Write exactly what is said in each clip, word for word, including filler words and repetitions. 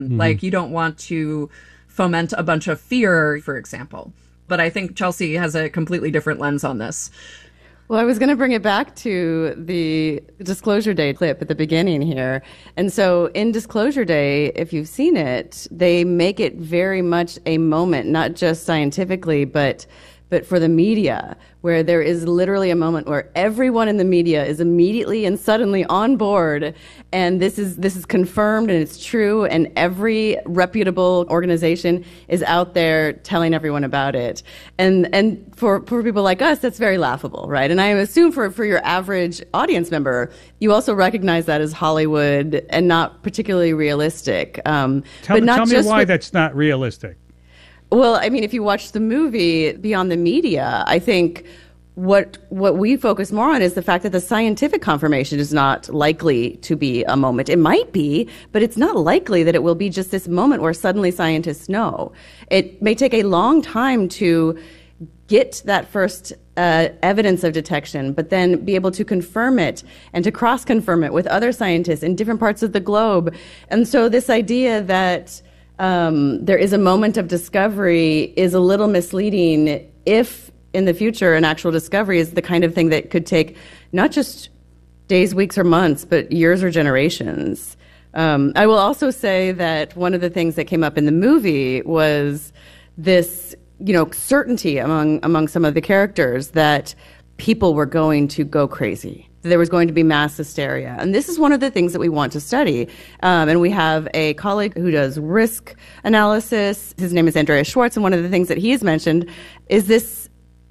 Mm-hmm. Like, you don't want to foment a bunch of fear, for example. But I think Chelsea has a completely different lens on this. Well, I was going to bring it back to the Disclosure Day clip at the beginning here. And so in Disclosure Day, if you've seen it, they make it very much a moment, not just scientifically, but but for the media, where there is literally a moment where everyone in the media is immediately and suddenly on board, and this is this is confirmed and it's true, and every reputable organization is out there telling everyone about it. And and for, for people like us, that's very laughable, right? And I assume for, for your average audience member, you also recognize that as Hollywood and not particularly realistic. Um, tell but not tell just me why with, that's not realistic. Well, I mean, if you watch the movie Beyond the Media, I think what what we focus more on is the fact that the scientific confirmation is not likely to be a moment. It might be, but it's not likely that it will be just this moment where suddenly scientists know. It may take a long time to get that first uh, evidence of detection, but then be able to confirm it and to cross-confirm it with other scientists in different parts of the globe. And so this idea that Um, there is a moment of discovery is a little misleading if in the future an actual discovery is the kind of thing that could take not just days, weeks, or months, but years or generations. Um, I will also say that one of the things that came up in the movie was this, you know, certainty among among some of the characters that people were going to go crazy. There was going to be mass hysteria. And this is one of the things that we want to study. Um, and we have a colleague who does risk analysis. His name is Andreas Schwartz. And one of the things that he has mentioned is this,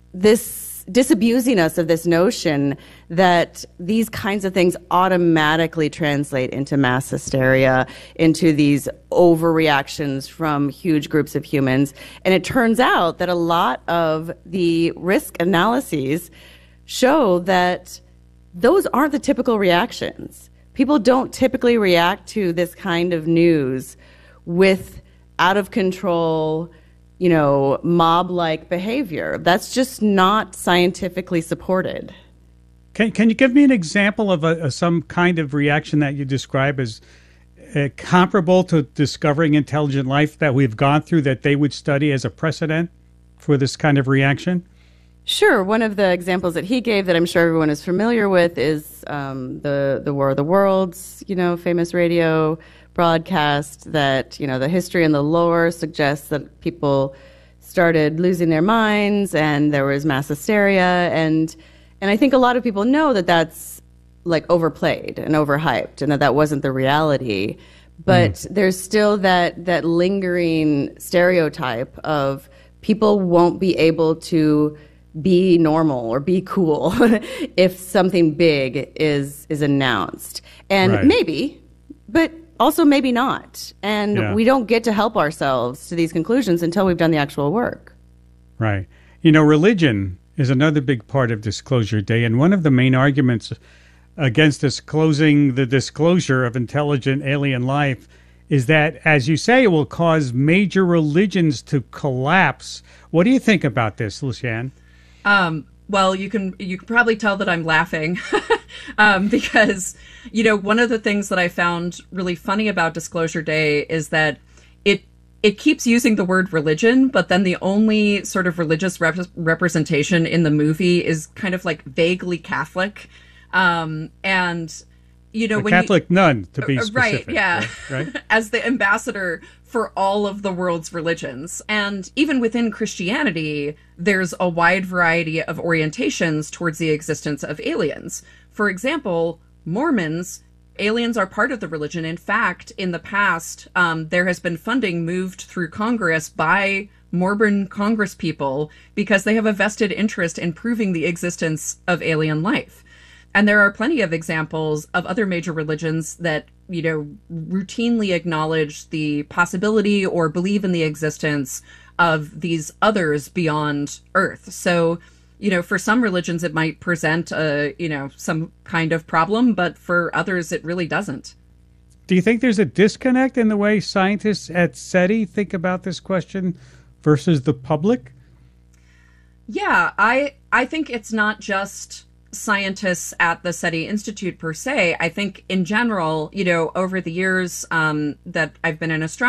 this disabusing us of this notion that these kinds of things automatically translate into mass hysteria, into these overreactions from huge groups of humans. And it turns out that a lot of the risk analyses show that those aren't the typical reactions. People don't typically react to this kind of news with out of control, you know, mob-like behavior. That's just not scientifically supported. Can Can you give me an example of a, a some kind of reaction that you describe as uh, comparable to discovering intelligent life that we've gone through that they would study as a precedent for this kind of reaction? Sure. One of the examples that he gave that I'm sure everyone is familiar with is um, the the War of the Worlds, you know, famous radio broadcast that, you know, the history and the lore suggests that people started losing their minds and there was mass hysteria. And, and I think a lot of people know that that's like overplayed and overhyped and that that wasn't the reality. But mm. there's still that, that lingering stereotype of people won't be able to be normal or be cool if something big is is announced. And right. maybe, but also maybe not. And yeah. we don't get to help ourselves to these conclusions until we've done the actual work. Right. You know, religion is another big part of Disclosure Day, and one of the main arguments against disclosing the disclosure of intelligent alien life is that, as you say, it will cause major religions to collapse. What do you think about this, Lucienne? Um, well, you can you can probably tell that I'm laughing um, because, you know, one of the things that I found really funny about Disclosure Day is that it it keeps using the word religion, but then the only sort of religious rep- representation in the movie is kind of like vaguely Catholic. Um, and, you know, a when Catholic you, nun, to be uh, specific. Right, yeah. Right? right? As the ambassador for all of the world's religions. And even within Christianity, there's a wide variety of orientations towards the existence of aliens. For example, Mormons, aliens are part of the religion. In fact, in the past, um, there has been funding moved through Congress by Mormon congresspeople because they have a vested interest in proving the existence of alien life. And there are plenty of examples of other major religions that, you know, routinely acknowledge the possibility or believe in the existence of these others beyond Earth. So, you know, for some religions, it might present a, you know, some kind of problem, but for others, it really doesn't. Do you think there's a disconnect in the way scientists at SETI think about this question versus the public? Yeah, I I think it's not just scientists at the SETI Institute per se. I think in general, you know, over the years um, that I've been in astronomy,